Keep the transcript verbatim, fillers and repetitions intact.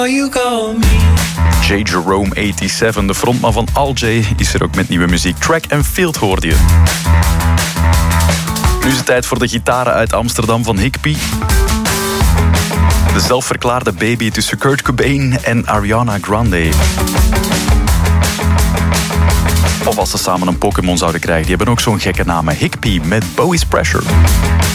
J. Jerome zevenennegentig, de frontman van Al J, is er ook met nieuwe muziek. Track and Field hoorde je. Nu is het tijd voor de gitaren uit Amsterdam van Higpie. De zelfverklaarde baby tussen Kurt Cobain en Ariana Grande. Of als ze samen een Pokémon zouden krijgen. Die hebben ook zo'n gekke naam. Higpie met Bowie's Pressure.